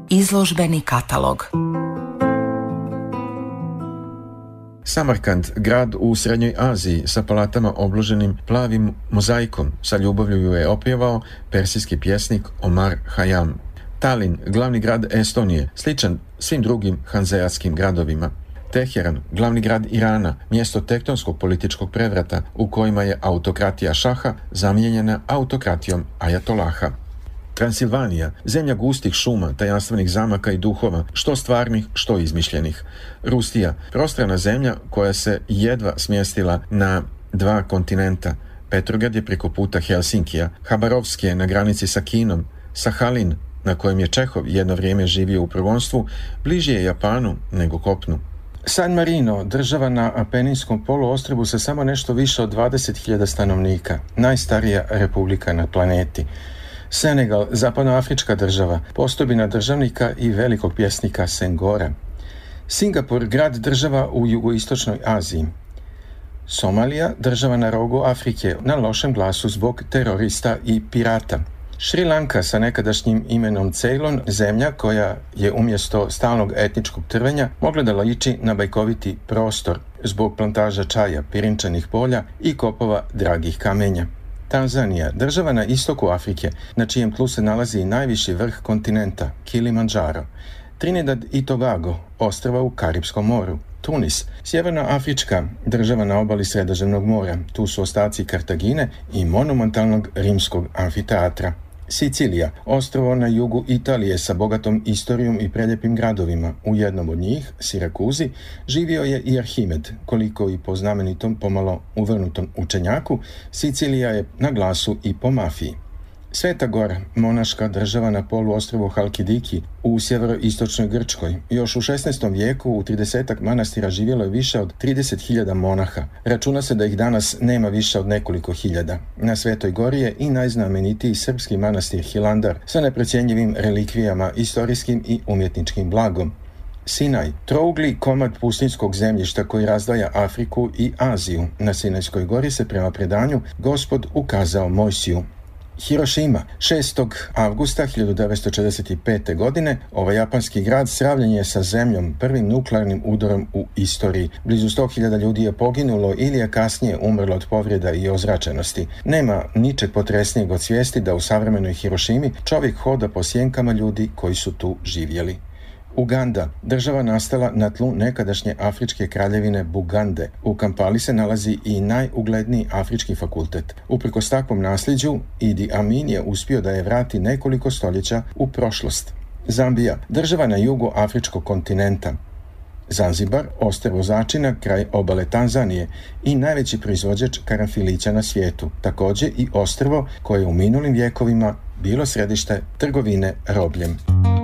Izložbeni katalog. Samarkand, grad u Srednjoj Aziji sa palatama obloženim plavim mozaikom, sa ljubavlju ju je opjevao persijski pjesnik Omar Khayyam. Talin, glavni grad Estonije, sličan svim drugim hanzeatskim gradovima. Teheran, glavni grad Irana, mjesto tektonskog političkog prevrata u kojima je autokratija šaha zamijenjena autokratijom ajatolaha. Transilvanija, zemlja gustih šuma, tajanstvenih zamaka i duhova, što stvarnih, što izmišljenih. Rustija, prostrana zemlja koja se jedva smjestila na 2 kontinenta. Petrograd je preko puta Helsinkija, Habarovski je na granici sa Kinom, Sahalin, na kojem je Čehov jedno vrijeme živio u progonstvu, bliže je Japanu nego kopnu. San Marino, država na Apeninskom poluostrvu sa samo nešto više od 20.000 stanovnika, najstarija republika na planeti. Senegal, zapadnoafrička država, postojbina državnika i velikog pjesnika Sengora. Singapur, grad država u jugoistočnoj Aziji. Somalija, država na rogu Afrike, na lošem glasu zbog terorista i pirata. Šri Lanka sa nekadašnjim imenom Ceylon, zemlja koja je umjesto stalnog etničkog trvenja mogla da liči na bajkoviti prostor zbog plantaža čaja, pirinčanih polja i kopova dragih kamenja. Tanzanija, država na istoku Afrike, na čijem tlu se nalazi najviši vrh kontinenta, Kilimandžaro. Trinidad i Tobago, ostrva u Karipskom moru. Tunis, sjevernoafrička država na obali Sredozemnog mora. Tu su ostaci Kartagine i monumentalnog rimskog amfiteatra. Sicilija, ostrvo na jugu Italije sa bogatom istorijom i preljepim gradovima. U jednom od njih, Sirakuzi, živio je i Arhimed. Koliko i po znamenitom pomalo uvrnutom učenjaku, Sicilija je na glasu i po mafiji. Sveta Gora, monaška država na poluostrvu Halkidiki u sjeveroistočnoj Grčkoj. Još u 16. vijeku u 30 manastira živjelo je više od 30.000 monaha. Računa se da ih danas nema više od nekoliko hiljada. Na Svetoj Gori je i najznamenitiji srpski manastir Hilandar sa neprocjenjivim relikvijama, istorijskim i umjetničkim blagom. Sinaj, trougli komad pustinjskog zemljišta koji razdvaja Afriku i Aziju. Na Sinajskoj gori se prema predanju Gospod ukazao Mojsiju. Hirošima, 6. avgusta 1945. godine, ovaj japanski grad sravljen je sa zemljom prvim nuklearnim udarom u istoriji. Blizu 100.000 ljudi je poginulo ili je kasnije umrlo od povreda i ozračenosti. Nema ničeg potresnijeg od svijesti da u savremenoj Hirošimi čovjek hoda po sjenkama ljudi koji su tu živjeli. Uganda, država nastala na tlu nekadašnje afričke kraljevine Bugande. U Kampali se nalazi i najugledniji afrički fakultet. Uprkos takvom nasljeđu, Idi Amin je uspio da je vrati nekoliko stoljeća u prošlost. Zambija, država na jugu afričkog kontinenta. Zanzibar, ostrvo začina kraj obale Tanzanije i najveći proizvođač karanfilića na svijetu. Također i ostrvo koje je u minulim vjekovima bilo središte trgovine robljem.